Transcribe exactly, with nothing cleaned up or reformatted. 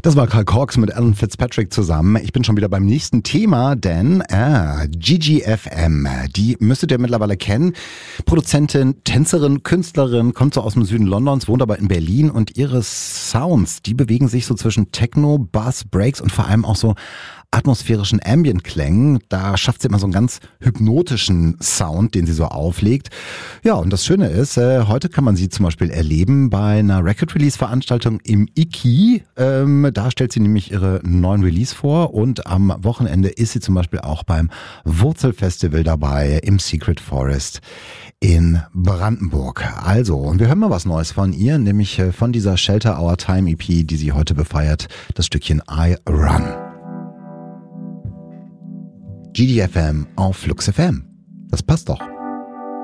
Das war Carl Cox mit Alan Fitzpatrick zusammen. Ich bin schon wieder beim nächsten Thema, denn äh, G G F M, die müsstet ihr mittlerweile kennen. Produzentin, Tänzerin, Künstlerin, kommt so aus dem Süden Londons, wohnt aber in Berlin und ihre Sounds, die bewegen sich so zwischen Techno, Bass, Breaks und vor allem auch so atmosphärischen Ambient-Klängen. Da schafft sie immer so einen ganz hypnotischen Sound, den sie so auflegt. Ja, und das Schöne ist, äh, heute kann man sie zum Beispiel erleben bei einer Record-Release-Veranstaltung im I K I. Ähm, da stellt sie nämlich ihre neuen Release vor und am Wochenende ist sie zum Beispiel auch beim Wurzelfestival dabei im Secret Forest in Brandenburg. Also, und wir hören mal was Neues von ihr, nämlich von dieser Shelter Our Time E P, die sie heute befeiert, das Stückchen I Run. G G F M auf Flux F M. Das passt doch.